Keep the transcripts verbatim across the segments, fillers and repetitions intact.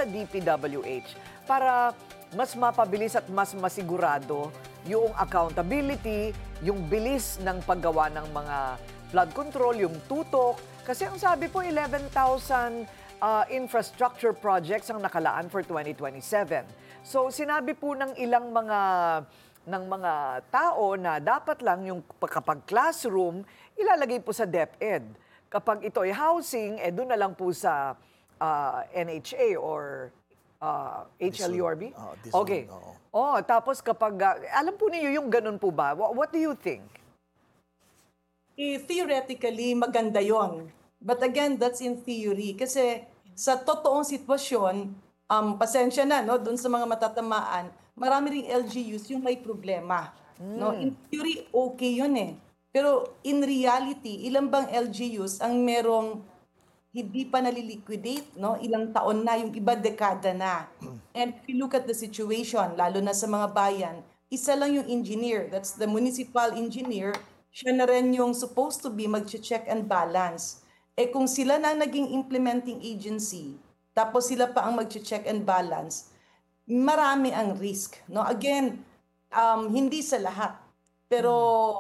sa D P W H para mas mapabilis at mas masigurado yung accountability, yung bilis ng paggawa ng mga flood control, yung tutok. Kasi ang sabi po, eleven thousand uh, infrastructure projects ang nakalaan for twenty twenty-seven. So sinabi po ng ilang mga ng mga tao na dapat lang yung kapag classroom, ilalagay po sa DepEd. Kapag ito ay housing, eh doon na lang po sa uh, N H A or uh, H L U R B? Uh, okay. Oh, tapos kapag, uh, alam po niyo yung ganun po ba? What, what do you think? Eh, theoretically, maganda yon. But again, that's in theory. Kasi sa totoong sitwasyon, um, pasensya na, no, doon sa mga matatamaan, marami ring L G Us yung may problema. Mm. No? In theory, okay yun eh. Pero in reality, ilang bang L G Us ang merong hindi pa naliliquidate, no? Ilang taon na, yung iba dekada na. And if you look at the situation, lalo na sa mga bayan, isa lang yung engineer, that's the municipal engineer, siya na rin yung supposed to be mag-check and balance. Eh kung sila na naging implementing agency, tapos sila pa ang mag-check and balance, marami ang risk. No? Again, um, hindi sa lahat. Pero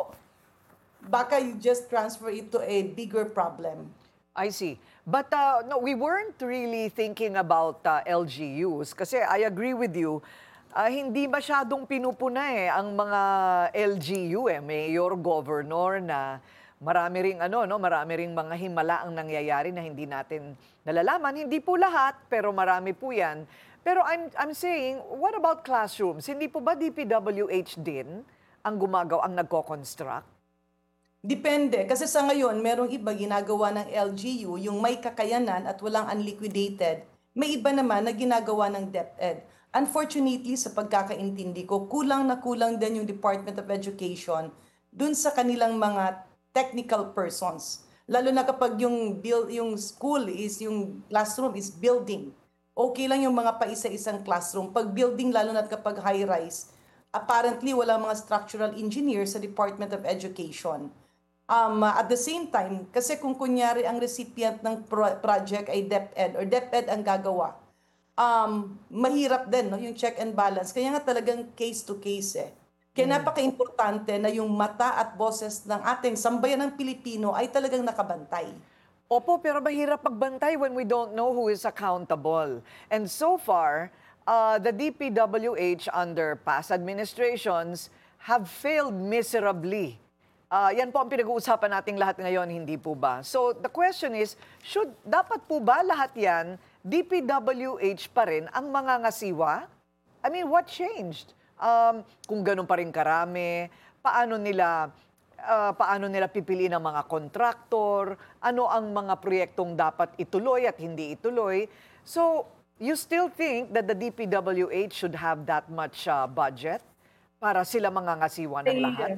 baka you just transfer it to a bigger problem. I see. But uh, no, we weren't really thinking about uh, L G Us kasi I agree with you, uh, hindi masyadong pinupuna eh ang mga L G U eh, mayor, governor na marami ring ano no, marami ring mga himala ang nangyayari na hindi natin nalalaman. Hindi po lahat, pero marami po 'yan. Pero I'm I'm saying, what about classrooms? Hindi po ba D P W H din ang gumagawa, ang nagko-construct? Depende. Kasi sa ngayon, merong iba ginagawa ng L G U, yung may kakayanan at walang unliquidated. May iba naman na ginagawa ng DepEd. Unfortunately, sa pagkakaintindi ko, kulang na kulang din yung Department of Education dun sa kanilang mga technical persons. Lalo na kapag yung, build, yung school is, yung classroom is building. Okay lang yung mga paisa-isang classroom. Pag building, lalo na kapag high-rise, apparently walang mga structural engineers sa Department of Education. Um, at the same time, kasi kung kunyari ang recipient ng pro- project ay DepEd or DepEd ang gagawa, um, mahirap din no, yung check and balance. Kaya nga talagang case to case eh. Kaya mm. napaka-importante na yung mata at boses ng ating sambayan ng Pilipino ay talagang nakabantay. Opo, pero mahirap magbantay when we don't know who is accountable. And so far, uh, the D P W H under past administrations have failed miserably. Uh, yan po ang pinag-uusapan nating lahat ngayon, hindi po ba? So the question is, should, dapat po ba lahat yan, D P W H pa rin ang mga ngasiwa? I mean, what changed? Um, kung ganun pa rin karami, paano nila, uh, paano nila pipiliin ang mga kontraktor, ano ang mga proyektong dapat ituloy at hindi ituloy. So you still think that the D P W H should have that much uh, budget para sila mga ngasiwa ng lahat?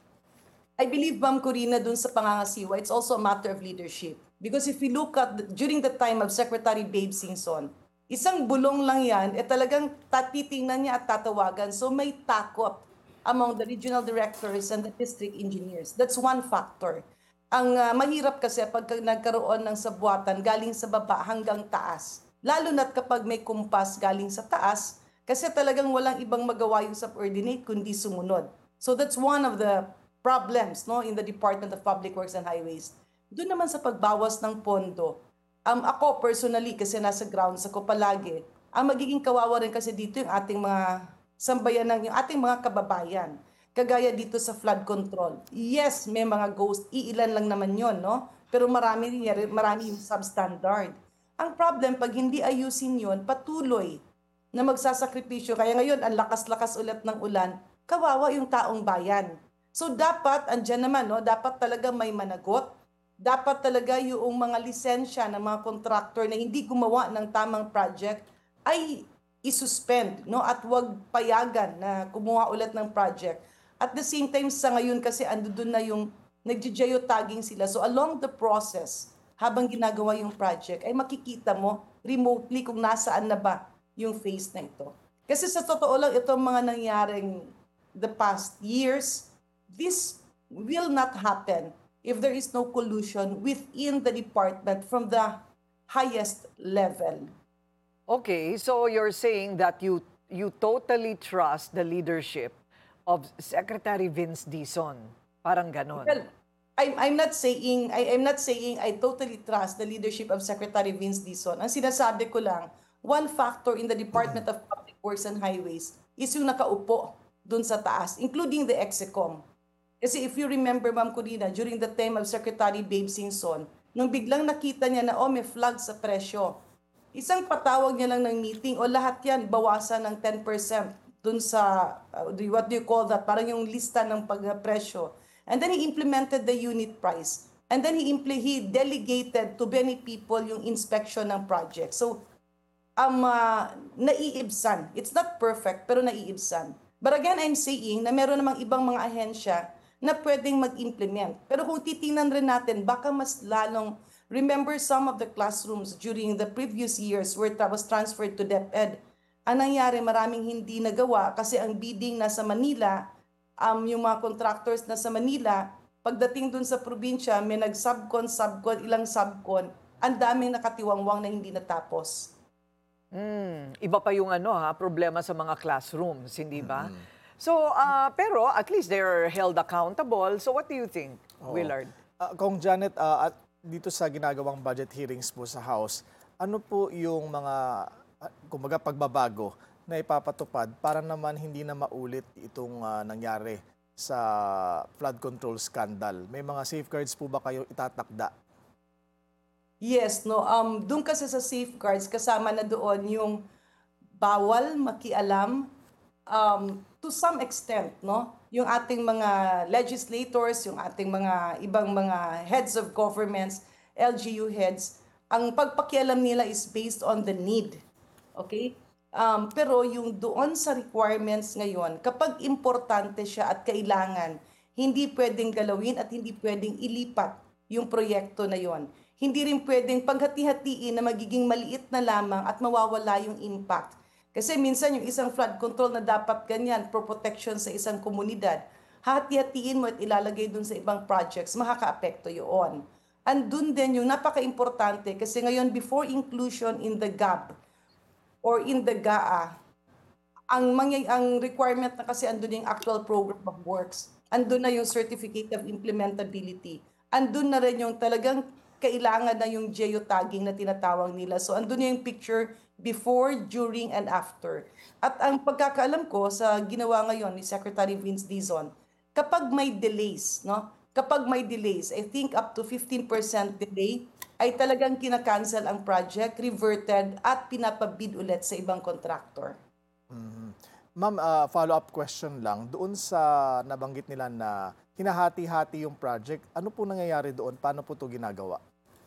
I believe, Ma'am Corina, dun sa pangangasiwa, it's also a matter of leadership. Because if we look at, the, during the time of Secretary Babe Singson, isang bulong lang yan, eh talagang tatitingnan niya at tatawagan. So may takot among the regional directors and the district engineers. That's one factor. Ang uh, mahirap kasi pag nagkaroon ng sabuatan galing sa baba hanggang taas. Lalo na't kapag may kumpas galing sa taas, kasi talagang walang ibang magawa yung subordinate kundi sumunod. So that's one of the problems no in the Department of Public Works and Highways. Doon naman sa pagbawas ng pondo, um, ako personally, kasi nasa grounds ako palagi, ang magiging kawawa rin kasi dito yung ating mga sambayan, yung ating mga kababayan. Kagaya dito sa flood control. Yes, may mga ghost, iilan lang naman yon, no? Pero marami, marami yung substandard. Ang problem, pag hindi ayusin yon, patuloy na magsasakripisyo. Kaya ngayon, ang lakas-lakas ulit ng ulan, kawawa yung taong bayan. So dapat, andyan naman, no? Dapat talaga may managot. Dapat talaga yung mga lisensya ng mga contractor na hindi gumawa ng tamang project ay isuspend, no? At wag payagan na kumuha ulit ng project. At the same time, sa ngayon kasi ando doon na yung naggeotagging sila. So along the process, habang ginagawa yung project, ay makikita mo remotely kung nasaan na ba yung phase na ito. Kasi sa totoo lang, itong mga nangyaring the past years, this will not happen if there is no collusion within the department from the highest level. Okay, so you're saying that you you totally trust the leadership of Secretary Vince Dizon. Parang ganon. Well, I'm, I'm not saying I, I'm not saying I totally trust the leadership of Secretary Vince Dizon. Ang sinasabi ko lang, one factor in the Department of Public Works and Highways is yung nakaupo dun sa taas, including the EXECOM. Kasi if you remember, Ma'am Corina, during the time of Secretary Babe Singson, nung biglang nakita niya na, oh, may flood sa presyo, isang patawag niya lang ng meeting, o lahat yan, bawasan ng ten percent dun sa, uh, do you- what do you call that? Parang yung lista ng pagpresyo. And then he implemented the unit price. And then he, impl- he delegated to many people yung inspection ng project. So, um, uh, naiibsan. It's not perfect, pero naiibsan. But again, I'm saying na meron namang ibang mga ahensya na pwedeng mag-implement. Pero kung titingnan rin natin, baka mas lalong, remember some of the classrooms during the previous years where it was transferred to DepEd. Ang nangyari, maraming hindi nagawa kasi ang bidding nasa Manila, um, yung mga contractors nasa Manila, pagdating dun sa probinsya, may nag-subcon, subcon, ilang subcon, ang daming nakatiwangwang na hindi natapos. Hmm, iba pa yung ano ha, problema sa mga classrooms, hindi ba? So, ah, pero at least they're held accountable. So what do you think, Willard? Ah, Kung Janet, ah, at dito sa ginagawang budget hearings po sa House, ano po yung mga, ah, kumbaga, pagbabago na ipapatupad para naman hindi na maulit itong ah, nangyari sa flood control scandal? May mga safeguards po ba kayo itatakda? Yes, no. Um, doon kasi sa safeguards, kasama na doon yung bawal makialam um, to some extent, no? Yung ating mga legislators, yung ating mga ibang mga heads of governments, L G U heads, ang pagpakialam nila is based on the need. Okay? Um, pero yung doon sa requirements ngayon, kapag importante siya at kailangan, hindi pwedeng galawin at hindi pwedeng ilipat yung proyekto na yon. Hindi rin pwedeng paghati-hatiin na magiging maliit na lamang at mawawala yung impact. Kasi minsan yung isang flood control na dapat ganyan, for protection sa isang komunidad, hati-hatiin mo at ilalagay dun sa ibang projects, makaka-apekto yun. Andun din yung napaka-importante kasi ngayon before inclusion in the G A B or in the G A A, ang, mangy- ang requirement na kasi andun yung actual program of works, andun na yung certificate of implementability, andun na rin yung talagang kailangan na yung geotagging na tinatawag nila. So andun na yung picture before, during, and after. At ang pagkakaalam ko sa ginawa ngayon ni Secretary Vince Dizon, kapag may delays, no? Kapag may delays, I think up to fifteen percent delay, ay talagang kinakancel ang project, reverted, at pinapabid ulit sa ibang contractor. Ma'am, ah, follow-up question lang. Doon sa nabanggit nila na hinahati-hati yung project, ano po nangyayari doon? Paano po ito ginagawa?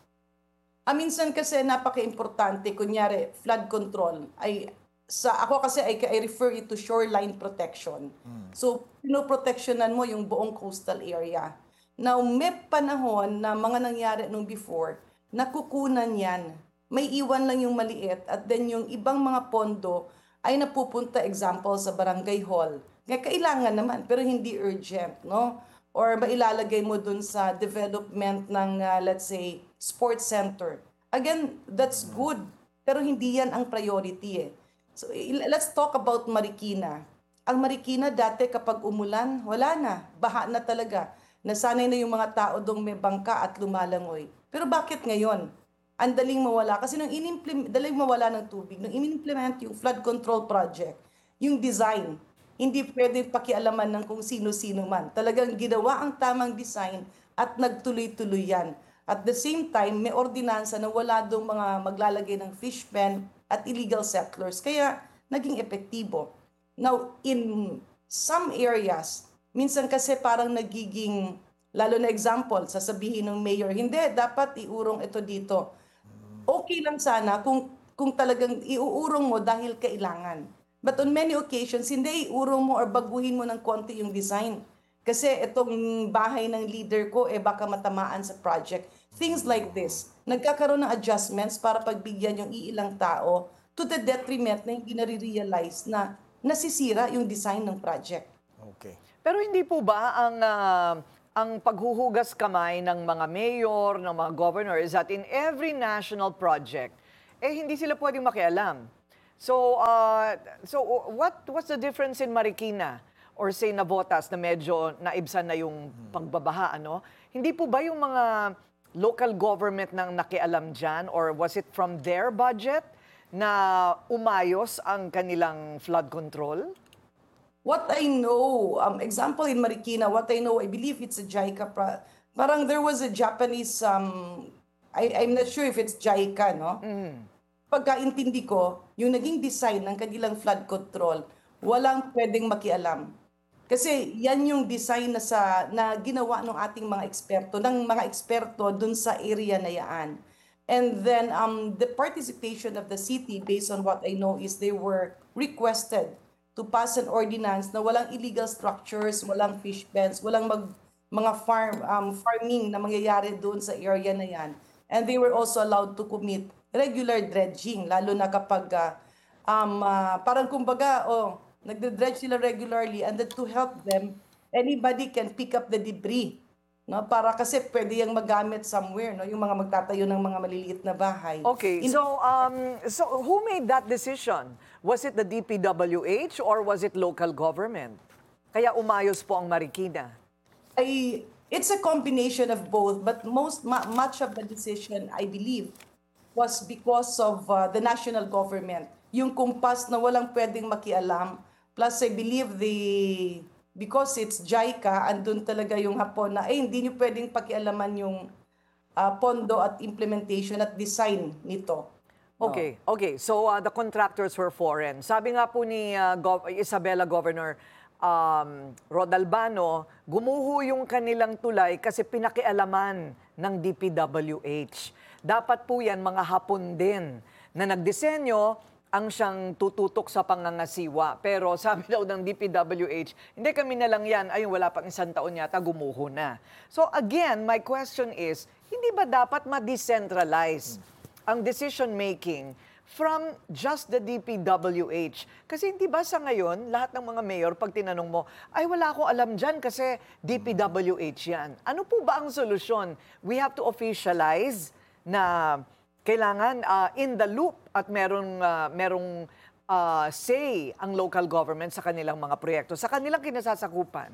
Ah, minsan kasi napaka-importante, kunyari, flood control, ay, sa ako kasi I, I refer it to shoreline protection. So, pinoproteksyonan mo yung buong coastal area. Now, may panahon na mga nangyari nung before, nakukunan yan. May iwan lang yung maliit at then yung ibang mga pondo ay napupunta, example, sa barangay hall. Nga kailangan naman, pero hindi urgent, no? Or mailalagay mo dun sa development ng, uh, let's say, sports center. Again, that's good, pero hindi yan ang priority eh. So, il- let's talk about Marikina. Ang Marikina dati kapag umulan, wala na, baha na talaga. Nasanay na yung mga tao dong may bangka at lumalangoy. Pero bakit ngayon? Ang daling mawala. Kasi nung inimplement, daling mawala ng tubig, nung inimplement yung flood control project, yung design, hindi pwede pakialaman ng kung sino-sino man. Talagang ginawa ang tamang design at nagtuloy-tuloy yan. At the same time, may ordinansa na wala doong mga maglalagay ng fish pen at illegal settlers. Kaya naging epektibo. Now, in some areas, minsan kasi parang nagiging, lalo na example, sasabihin ng mayor, hindi, dapat iurong ito dito. Okay lang sana kung, kung talagang iuurong mo dahil kailangan. But on many occasions, hindi iurong mo or baguhin mo ng konti yung design. Kasi itong bahay ng leader ko, eh baka matamaan sa project. Things like this. Nagkakaroon ng adjustments para pagbigyan yung iilang tao to the detriment na hindi nare-realize na nasisira yung design ng project. Okay. Pero hindi po ba ang ah, ang paghuhugas kamay ng mga mayor, ng mga governor is that in every national project, eh hindi sila pwedeng makialam. So, uh, so what what's the difference in Marikina or say Navotas na medyo naibsan na yung pagbabaha, ano? Hindi po ba yung mga local government nang nakialam dyan or was it from their budget na umayos ang kanilang flood control? What I know, um, example in Marikina, what I know, I believe it's a JICA. Pra- parang there was a Japanese, um, I, I'm not sure if it's JICA, no? Pagkaintindi ko, yung naging design ng kanilang flood control, walang pwedeng makialam. Kasi yan yung design na, sa, na ginawa ng ating mga eksperto, ng mga eksperto dun sa area na yan. And then um, the participation of the city, based on what I know, is they were requested to pass an ordinance na walang illegal structures, walang fish pens, walang mag, mga farm um, farming na mangyayari doon sa area na yan. And they were also allowed to commit regular dredging, lalo na kapag uh, um, uh, parang kumbaga, oh, nagde-dredge sila regularly, and then to help them, anybody can pick up the debris. No, para kasi pwede yang magamit somewhere, no, yung mga magtatayo ng mga maliliit na bahay. Okay, In- so um, so who made that decision? Was it the D P W H or was it local government? Kaya umayos po ang Marikina. I, it's a combination of both, but most ma- much of the decision, I believe, was because of uh, the national government. Yung kumpas na walang pwedeng makialam, plus I believe the, because it's JICA, andun talaga yung hapon na, eh, hindi nyo pwedeng pakialaman yung uh, pondo at implementation at design nito. Okay, okay. So uh, the contractors were foreign. Sabi nga po ni uh, Gov- Isabela Governor um, Rodalbano, gumuho yung kanilang tulay kasi pinakialaman ng D P W H. Dapat po yan mga Hapon din na nagdisenyo ang siyang tututok sa pangangasiwa. Pero sabi daw ng D P W H, hindi kami na lang yan, ayun wala pang isang taon yata, gumuho na. So again, my question is, hindi ba dapat ma-decentralize ang decision-making from just the D P W H? Kasi hindi ba sa ngayon, lahat ng mga mayor, pag tinanong mo, ay wala akong alam dyan kasi D P W H yan. Ano po ba ang solusyon? We have to officialize na kailangan uh, in the loop at merong, uh, merong uh, say ang local government sa kanilang mga proyekto, sa kanilang kinasasakupan.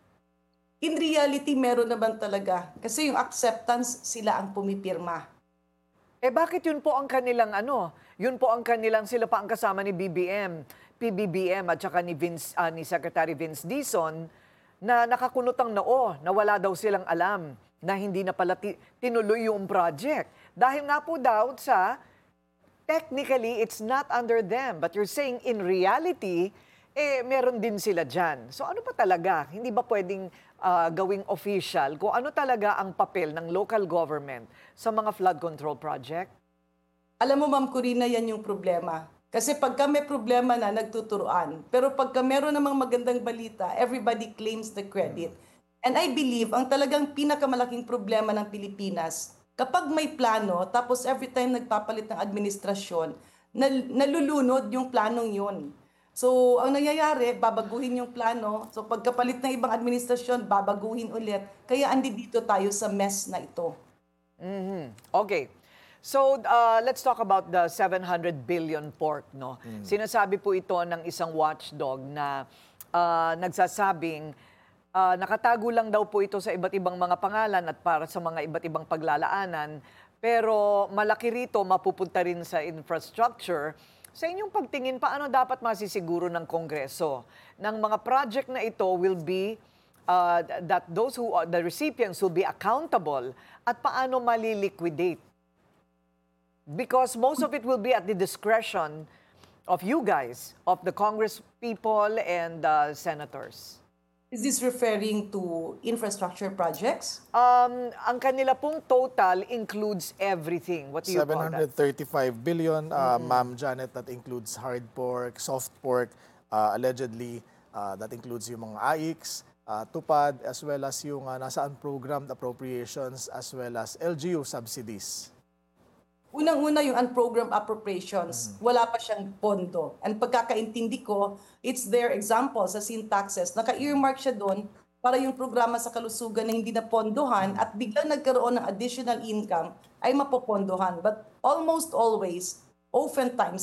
In reality, meron naman talaga. Kasi yung acceptance, sila ang pumipirma. Eh bakit yun po ang kanilang ano? Yun po ang kanilang, sila pa ang kasama ni B B M, P B B M at saka ni, Vince, uh, ni Secretary Vince Dizon na nakakunot ang noo na wala daw silang alam na hindi na pala ti- tinuloy yung project. Dahil nga po daw sa, technically, it's not under them. But you're saying in reality, eh, meron din sila dyan. So ano pa talaga? Hindi ba pwedeng uh, gawing official kung ano talaga ang papel ng local government sa mga flood control project? Alam mo, Ma'am Corina, yan yung problema. Kasi pagka may problema na, nagtuturuan. Pero pagka meron namang magandang balita, everybody claims the credit. And I believe, ang talagang pinakamalaking problema ng Pilipinas, kapag may plano, tapos every time nagpapalit ng administrasyon, nal- nalulunod yung planong yun. So, ang nangyayari, babaguhin yung plano. So, pagkapalit ng ibang administrasyon, babaguhin ulit. Kaya andi dito tayo sa mess na ito. Mhm. Okay. So, uh, let's talk about the seven hundred billion pork, no? Sinasabi po ito ng isang watchdog na uh, nagsasabing uh, nakatago lang daw po ito sa iba't ibang mga pangalan at para sa mga iba't ibang paglalaanan. Pero malaki rito, mapupunta rin sa infrastructure. Sa inyong pagtingin, paano dapat masisiguro ng Kongreso ng mga project na ito will be uh, that those who are, the recipients will be accountable at paano maliliquidate? Because most of it will be at the discretion of you guys, of the Congress people and uh, senators. Is this referring to infrastructure projects? Um, ang kanila pong total includes everything. What do you call that? seven hundred thirty-five billion, uh, Ma'am Janet, that includes hard pork, soft pork, uh, allegedly, uh, that includes yung mga A I Cs, uh, TUPAD, as well as yung uh, nasa unprogrammed appropriations, as well as L G U subsidies. Unang-una yung unprogrammed appropriations, wala pa siyang pondo. And pagkakaintindi ko, it's their example sa sin taxes. Naka-earmark siya doon para yung programa sa kalusugan na hindi napondohan at biglang nagkaroon ng additional income ay mapopondohan. But almost always, oftentimes